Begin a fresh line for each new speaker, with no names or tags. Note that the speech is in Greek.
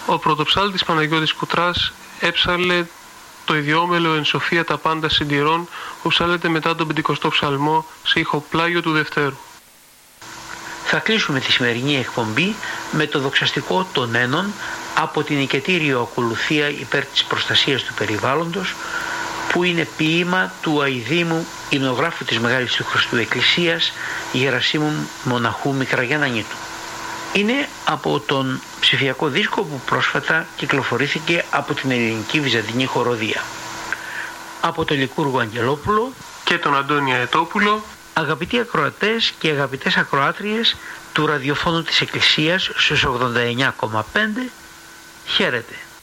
Ο πρωτοψάλτης Παναγιώτης Κουτράς έψαλε το ιδιόμελο εν σοφία τα πάντα συντηρών, που ψάλεται μετά τον 50ο ψαλμό σε ηχοπλάγιο του Δευτέρου.
Θα κλείσουμε τη σημερινή εκπομπή με το δοξαστικό των Ένων από την οικετήριο ακολουθία υπέρ της προστασίας του περιβάλλοντος, που είναι ποίημα του αηδήμου υμνογράφου της Μεγάλης του Χριστού Εκκλησίας Γερασίμου Μοναχού Μικραγιαννανίτου. Είναι από τον ψηφιακό δίσκο που πρόσφατα κυκλοφορήθηκε από την Ελληνική Βυζαντινή Χοροδία. Από τον Λικούργο Αγγελόπουλο
και τον Αντώνη Αετόπουλο,
αγαπητοί ακροατές και αγαπητές ακροάτριες του ραδιοφώνου της Εκκλησίας στους 89,5, χαίρετε.